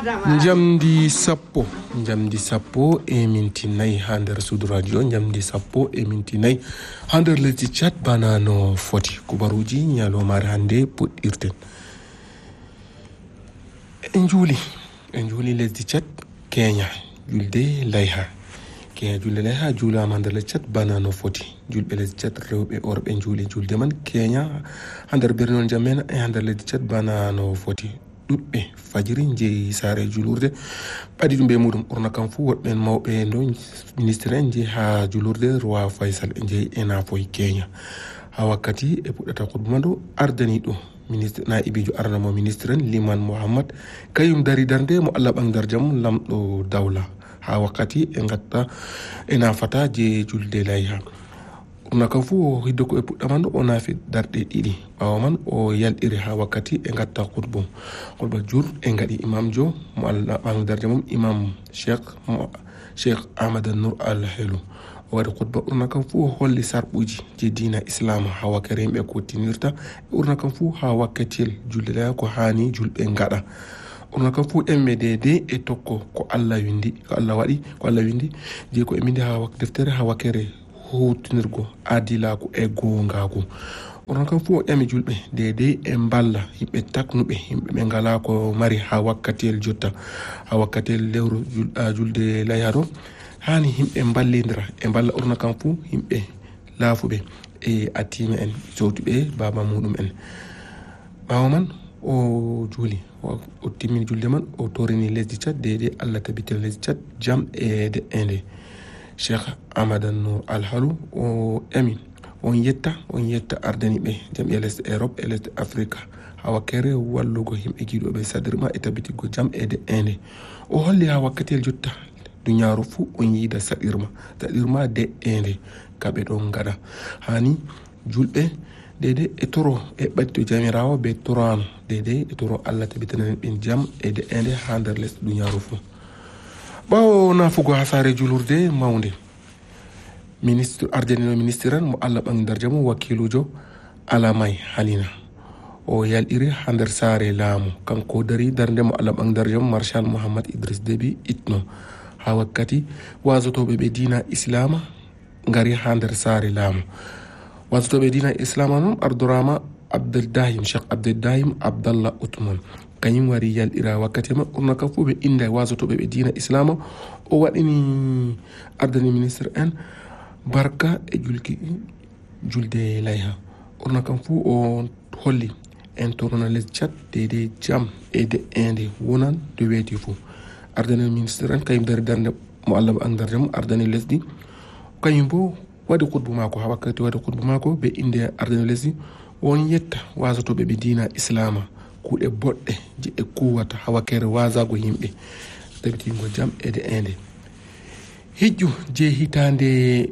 Jamdi sappo e minti nayi ha nder suudu radio. Jamdi sappo e minti nayi ha nder lesdi Tchad bana no foti. Kubaruji nyalomare hande puɗɗirten. En juuli lesdi Tchad Kenya julde layha. Kenya julde layha juulama nder lesdi Tchad bana no foti. Julɓe lesdi Tchad rewɓe worɓe juuli julde man Kenya ha nder bernol Jamena e ha nder lesdi Tchad bana no foti. Ɗuɗɓe fajiri jeeyi saare julurde ɓadi ɗum be muɗum ɓurna kam fu woɗɓe mawɓe ɗo ministre en jeeyi ha julurde roi Faisal e jeeyi e nafoye Kenya ha wakkati e puɗɗata khutba ɗo ardani ɗo ministre naibijo arnamo ministre en Liman Mohammed kayum dari darde mo Allah ɓangdar jaam lamɗo dawla ha wakkati e gatta e nafata je julde layha. Ɓurna kam fu o hiddo ko e puɗɗa man o naafi darɗe ɗiɗi ɓawa man o yalɗiri ha wakkati e gatta khutba jur e gaɗi imam jo mo Allah ɓangdar jaam imam cheikh Ahmad Nour Al Helu o waɗi khutba. Ɓurna kam fu o holli sarɓuji je dina islam ha wakkere yimɓe kutinirta ɓurna kam fu ha wakkatiyel julde layha ko hani julɓe gaɗa. Ɓurna kam fu ƴemme dede e tokko ko Allah windi je ko e mindi ha deftere ha wakkere hutinirgo adilaku e gongaku. Ɓurna kam fu o ƴami julɓe dede e balla yimɓe taknuɓe yimɓe ɓe ngala ko mari ha wakkatiyel jotta ha wakkatiyel lewru julde layha ɗo hani yimɓe ballidira e balla. Ɓurna kam fu yimɓe laafuɓe e atime en sowtuɓe baba muɗum en. Ɓawo man o juuli o timmini julde man o torini lesdi Tchad dede Allah tabitel lesdi Tchad jam e de'ende. Cheikh Ahmad Nour Al Halu o ƴami on yetta ardani ɓe jam e lesɗe Europe e lesɗe Afrique ha wakkere wallugo yimɓe giɗoɓe sadirma e tabitiggo jam e de'ende. O holli ha wakkatiyel jotta duniyaaru fu on yiida saɗirma de'ende kaɓe ɗon gaɗa hani julɓe dede e toro e ɓaddo jamirawo be torano dede e toro Allah tabitanen ɓen jam e de'ende ha nder lesɗe duniyaaru fu. Ɓawo nafugo ha saare julurde mawde ministre arjanino ministre en mo Allah ɓangdar jaam wakkilujo Alamay Halina o yalɗiri ha nder saare laamu kanko dari darde mo Allah ɓangdar jaam Marshal Mohammed Idriss Déby itno ha wakkati wasotoɓe ɓe dina islama ngari ha nder saare laamu. Wasotoɓe dina islama noon ardorama Cheikh Abdeldahim Abdallah Ousmane kañum wari yalɗira wakkati ma. Ɓurna kam fu ɓe inda wasotoɓe ɓe dina islama o waɗini ardani ministre en barka e julde layha. Ɓurna kam fu o holli en torona lesdi Tchad dede jam e de'ende wonan to weeti fu. Ardani ministre en kañum dari darde mo Allah ɓangdar jaam ardani lesdi kañum bo waɗi khutba mako ha wakkati waɗi khutba mako ɓe inde ardani lesdi won yetta wasotoɓe ɓe dina islama kuuɗe boɗɗe je e kuwata ha wakkere wasago yimɓe tabitingo jam e de'ende. Hijju je hitande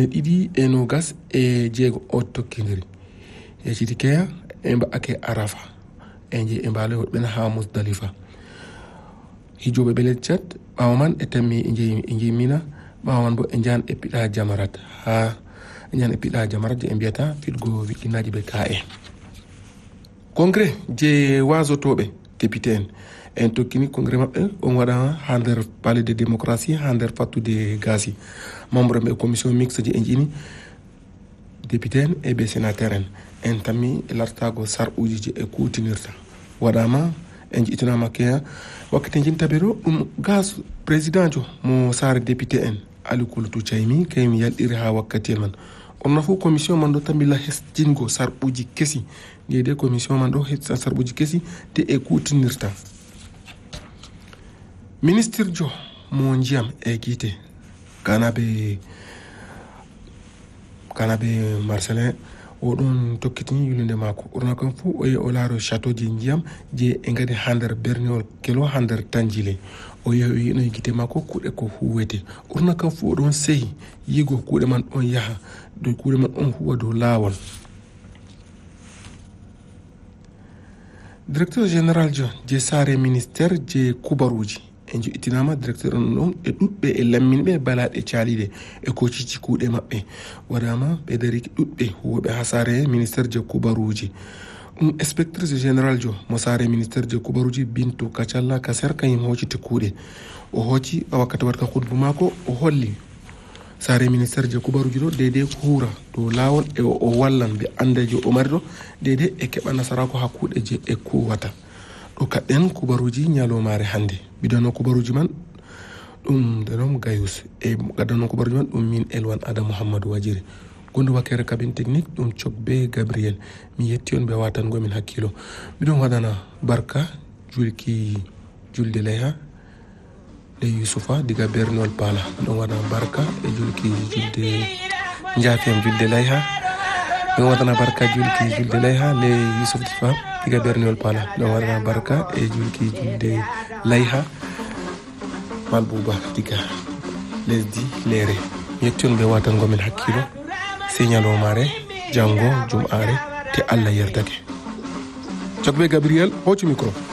2026 o tokkidiri e citi keya e mba'ake Arafa e je e mbalo ɓen ha Musdalifa. Hijjoɓe ɓe lesdi Tchad ɓawo man e tammi e jeeyi Mina ɓawo man bo e jahan e piɗa Jamarat je e mbiyata fiɗgo wiɗɗinaji ɓe ka'e. Congrès je wasotoɓe député en tokkini congrès maɓɓe on waɗa ha nder palais de démocratie ha nder fattude gasi membre ɓe commission mixte je e jini député en e ɓe sénateur en tammi e lartago sarɓuji je e kutinirta waɗama en jiitinama keya wakkati jintaɓe ɗo ɗum gas président jo mo saare député en Ali Kulutu Caymi kayum yalɗiri ha wakkati man. Onna fu commission man ɗo tambila hestingo sarɓuji kesi dede commission man ɗo hetsa sarɓuji kesi te e kutinirta. Ministre jo mo ndiyam e guite kanaɓe Marcelin o ɗon tokkitini yulinde mako. Ɓurna kam fu o laaro château ji ndiyam je e ngadi ha nder berniol kelo ha nder Tanjile o yino e guite mako kuuɗe ko huwete. Ɓurna kam fu oɗon sehi yigo kuuɗe man ɗon yaha dow kuuɗe man on huwa dow laawol. Directeur général je saare ministére je kubaruji en jo'ittinama directeur on ɗon e ɗuɗɓe e lamminɓe balaɗe caaliɗe e ko cici kuuɗe maɓɓe waɗama ɓe dari ɗuɗɓe huwoɓe ha saare ministére je kubaruji inspectrice général jo mo sare ministére je kubaruji Bintu Kacalla Kaser kayim hocciti kuuɗe o hocci wakkati waɗka hutbu mako o holli sare ministére je kubaruji ɗo dede ko huura to lawol e o wallan ɓe andajo o mari ɗo dede e keɓa nasarako ha kuuɗe je e kuwata ɗo kaɗɗen kubaruji ñalomare hande ɓiɗano kubaruji man ɗum denom Gayus e gaddano kubaruji man ɗum min Elwan Ada Mouhammadou Wajiri gondu wakkere cabine technique ɗum Cogbe Gabriel mi yetti on ɓe watangomin hakkilo miɗon waɗana barka julki julde layha le Youssoufa diga Bernol Pala miɗon waɗana barka e julki julde Jafiyam julde layha miɗon waɗana barka julki julde layha le Youssouf Fa diga Bernol Pala miɗon waɗana barka e julki julde layha Malbouba diga lesdi Léré mi yetti on ɓe watangomin hakkilo signalomare jango jum'are te Allah yerdake Cogbe Gabriel hocu micro